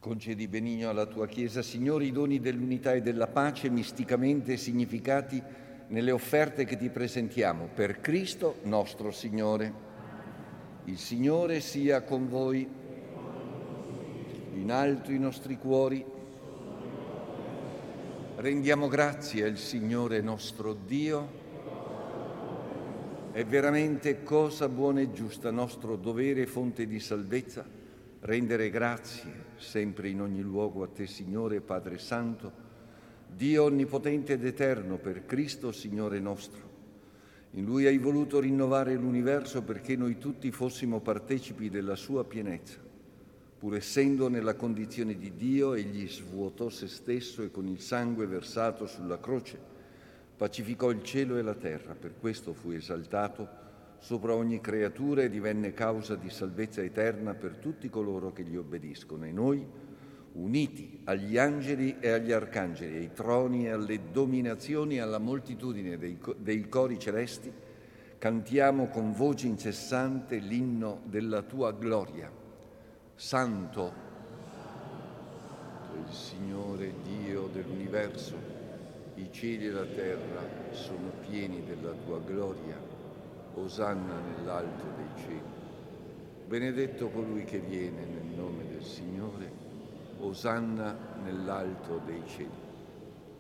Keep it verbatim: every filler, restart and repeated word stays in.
Concedi benigno alla tua Chiesa, Signore, i doni dell'unità e della pace misticamente significati nelle offerte che ti presentiamo. Per Cristo nostro Signore. Il Signore sia con voi. In alto i nostri cuori. Rendiamo grazie al Signore nostro Dio. È veramente cosa buona e giusta, nostro dovere e fonte di salvezza, rendere grazie sempre in ogni luogo a te, Signore, Padre Santo, Dio onnipotente ed eterno, per Cristo, Signore nostro. In Lui hai voluto rinnovare l'universo perché noi tutti fossimo partecipi della sua pienezza. Pur essendo nella condizione di Dio, egli svuotò se stesso e con il sangue versato sulla croce pacificò il cielo e la terra. Per questo fu esaltato sopra ogni creatura e divenne causa di salvezza eterna per tutti coloro che gli obbediscono. E noi, uniti agli angeli e agli arcangeli, ai troni e alle dominazioni e alla moltitudine dei, dei cori celesti, cantiamo con voce incessante l'inno della tua gloria. Santo è il Signore Dio dell'universo, i cieli e la terra sono pieni della tua gloria. Osanna nell'alto dei cieli. Benedetto colui che viene nel nome del Signore. Osanna nell'alto dei cieli.